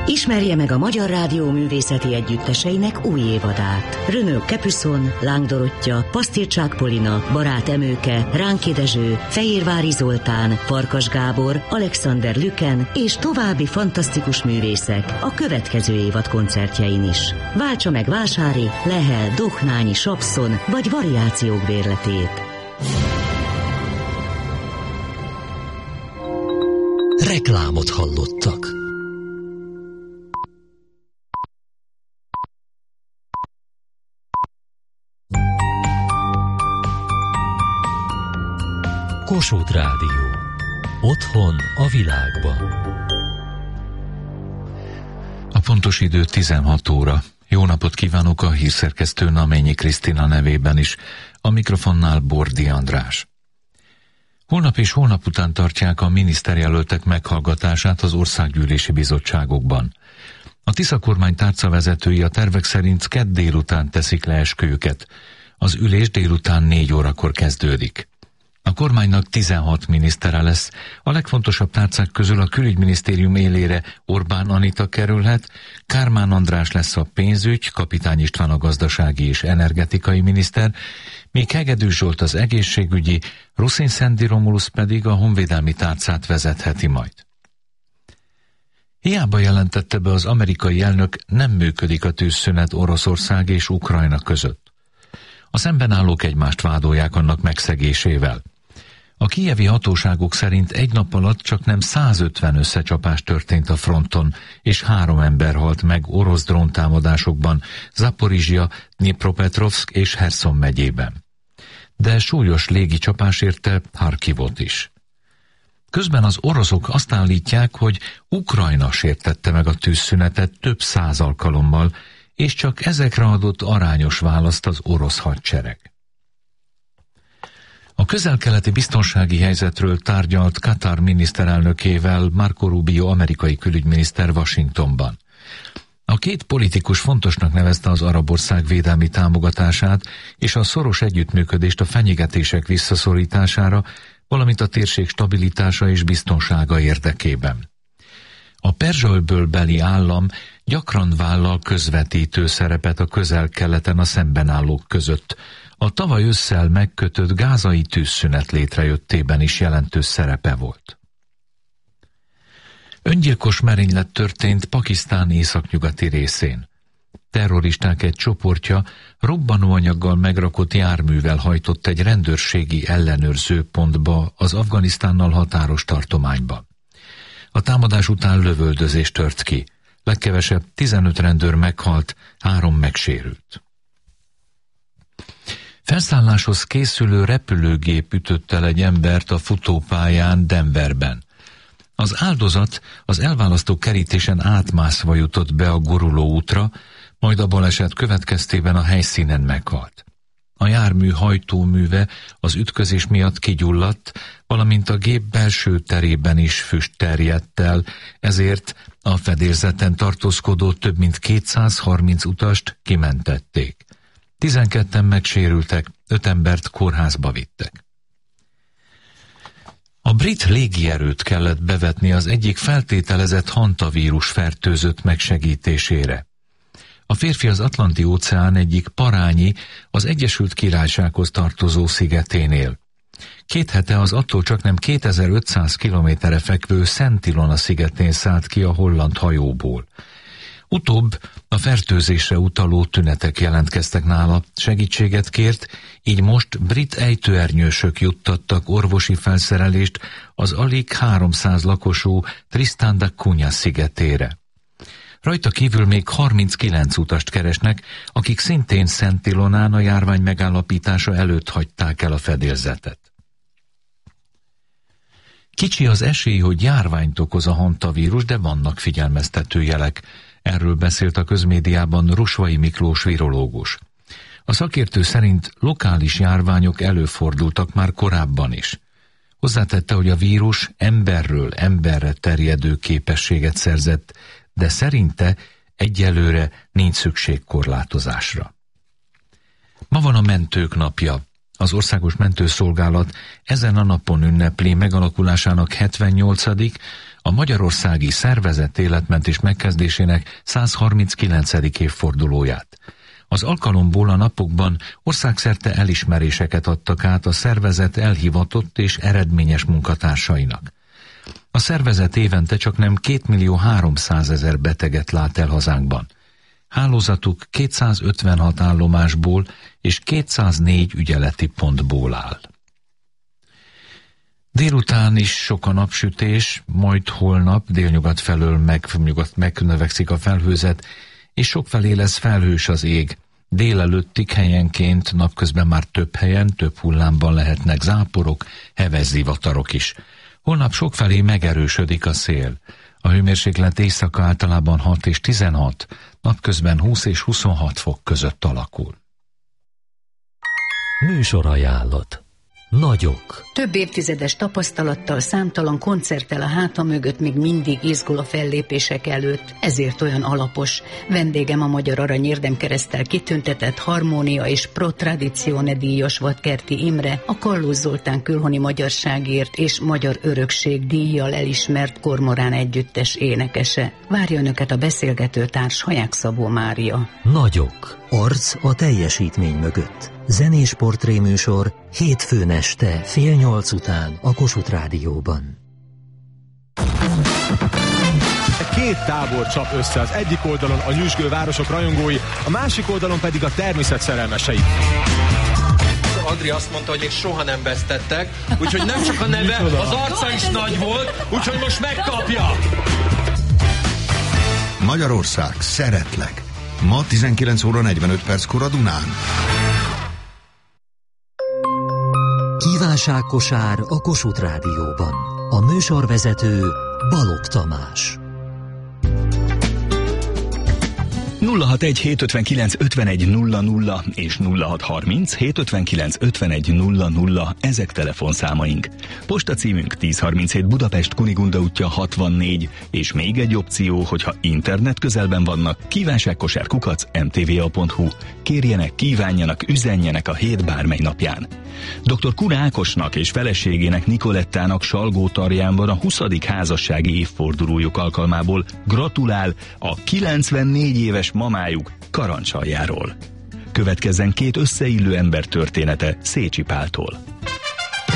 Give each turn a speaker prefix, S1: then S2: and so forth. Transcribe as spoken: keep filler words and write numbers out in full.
S1: Ismerje meg a Magyar Rádió művészeti együtteseinek új évadát. Renaud Capuçon, Láng Dorottya, Pasztircsák Polina, Barát Emőke, Ránki Dezső, Fehérvári Zoltán, Farkas Gábor, Alexander Lüken és további fantasztikus művészek a következő évad koncertjein is. Váltsa meg Vásári, Lehel, Dohnányi, Sapszon vagy variációk bérletét.
S2: Reklámot hallottak. Kossuth Rádió. Otthon a világban.
S3: A pontos idő tizenhat óra. Jó napot kívánok a hírszerkesztő Naményi Krisztina nevében is. A mikrofonnál Bordi András. Holnap és holnap után tartják a miniszterjelöltek meghallgatását az országgyűlési bizottságokban. A Tisza kormány tárcavezetői a tervek szerint kedd délután teszik le esküjüket. Az ülés délután négy órakor kezdődik. A kormánynak tizenhat minisztere lesz, a legfontosabb tárcák közül a külügyminisztérium élére Orbán Anita kerülhet, Kármán András lesz a pénzügy, Kapitány István a gazdasági és energetikai miniszter, míg Hegedűs Zsolt az egészségügyi, Ruszin Szendi Romulusz pedig a honvédelmi tárcát vezetheti majd. Hiába jelentette be az amerikai elnök, nem működik a tűzszünet Oroszország és Ukrajna között. A szemben állók egymást vádolják annak megszegésével. A kijevi hatóságok szerint egy nap alatt csaknem százötven összecsapás történt a fronton, és három ember halt meg orosz dróntámadásokban Zaporizsja, Dnipropetrovszk és Herszon megyében. De súlyos légicsapás érte Harkivot is. Közben az oroszok azt állítják, hogy Ukrajna sértette meg a tűzszünetet több száz alkalommal, és csak ezekre adott arányos választ az orosz hadsereg. A közel-keleti biztonsági helyzetről tárgyalt Katar miniszterelnökével Marco Rubio amerikai külügyminiszter Washingtonban. A két politikus fontosnak nevezte az arab ország védelmi támogatását és a szoros együttműködést a fenyegetések visszaszorítására, valamint a térség stabilitása és biztonsága érdekében. A Perzsa-öbölbeli állam gyakran vállal közvetítő szerepet a közel-keleten a szemben állók között. A tavaly ősszel megkötött gázai tűzszünet létrejöttében is jelentős szerepe volt. Öngyilkos merénylet történt Pakisztán északnyugati részén. Terroristák egy csoportja robbanóanyaggal megrakott járművel hajtott egy rendőrségi ellenőrző pontba az Afganisztánnal határos tartományba. A támadás után lövöldözés tört ki. Legkevesebb tizenöt rendőr meghalt, három megsérült. Felszálláshoz készülő repülőgép ütött el egy embert a futópályán Denverben. Az áldozat az elválasztó kerítésen átmászva jutott be a guruló útra, majd a baleset következtében a helyszínen meghalt. A jármű hajtóműve az ütközés miatt kigyulladt, valamint a gép belső terében is füst terjedt el, ezért a fedélzeten tartózkodó több mint kétszázharminc utast kimentették. Tizenketten megsérültek, öt embert kórházba vittek. A brit légierőt kellett bevetni az egyik feltételezett hantavírus fertőzött megsegítésére. A férfi az Atlanti-óceán egyik parányi, az Egyesült Királysághoz tartozó szigeténél. Két hete az attól csaknem kétezer-ötszáz kilométerre fekvő Szent Ilona szigetén szállt ki a holland hajóból. Utóbb a fertőzésre utaló tünetek jelentkeztek nála, segítséget kért, így most brit ejtőernyősök juttattak orvosi felszerelést az alig háromszáz lakosú Tristan da Cunha szigetére. Rajta kívül még harminckilenc utast keresnek, akik szintén Szent Ilonán a járvány megállapítása előtt hagyták el a fedélzetet. Kicsi az esély, hogy járványt okoz a hantavírus, de vannak figyelmeztető jelek. Erről beszélt a közmédiában Rusvai Miklós virológus. A szakértő szerint lokális járványok előfordultak már korábban is. Hozzátette, hogy a vírus emberről emberre terjedő képességet szerzett, de szerinte egyelőre nincs szükség korlátozásra. Ma van a Mentők napja. Az Országos Mentőszolgálat ezen a napon ünnepli megalakulásának hetvennyolcadik a magyarországi szervezett életmentés megkezdésének száz harminckilencedik évfordulóját. Az alkalomból a napokban országszerte elismeréseket adtak át a szervezet elhivatott és eredményes munkatársainak. A szervezet évente csaknem kétmillió-háromszázezer beteget lát el hazánkban. Hálózatuk kétszázötvenhat állomásból és kétszáznégy ügyeleti pontból áll. Délután is sok a napsütés, majd holnap délnyugat felől megnyugat, megnövekszik a felhőzet, és sokfelé lesz felhős az ég. Délelőttig helyenként, napközben már több helyen, több hullámban lehetnek záporok, heves zivatarok is. Holnap sokfelé megerősödik a szél. A hőmérséklet éjszaka általában hat és tizenhat, napközben húsz és huszonhat fok között alakul.
S2: Műsorajánlat. Nagyok.
S4: Több évtizedes tapasztalattal, számtalan koncerttel a háta mögött még mindig izgul a fellépések előtt, ezért olyan alapos. Vendégem a Magyar Arany Érdemkereszttel kitüntetett Harmónia és Pro Tradizione díjas Vadkerti Imre, a Kallós Zoltán Külhoni Magyarságért és Magyar Örökség díjjal elismert kormorán együttes énekese. Várja önöket a beszélgető társ Haják Szabó Mária.
S2: Nagyok. Arc a teljesítmény mögött. Zenés portréműsor hétfőn este fél nyolc után a Kossuth Rádióban.
S5: Két tábor csap össze, az egyik oldalon a nyüzsgő városok rajongói, a másik oldalon pedig a természet szerelmesei.
S6: Andri azt mondta, hogy még soha nem vesztettek, úgyhogy nem csak a neve, az arca is nagy volt, úgyhogy most megkapja!
S7: Magyarország, szeretlek! Ma tizenkilenc óra negyvenöt perckor a Dunán.
S2: Kívánságkosár a Kossuth Rádióban. A műsorvezető Balogh Tamás.
S8: nulla hatvanegy hétszázötvenkilenc ötvenegy nulla nulla és nulla hatszázharminc hétszázötvenkilenc ötvenegy nulla nulla, ezek telefonszámaink. Postacímünk ezerharminchét Budapest Kunigunda útja hatvannégy, és még egy opció, hogyha internet közelben vannak, kívánságkosár kukac em té vé á pont hú. Kérjenek, kívánjanak, üzenjenek a hét bármely napján. doktor Kun Ákosnak és feleségének Nikolettának Salgótarjánban a huszadik házassági évfordulójuk alkalmából gratulál a kilencvennégy éves mamájuk Karancsaljáról. Következzen két összeillő ember története Szécsi Páltól.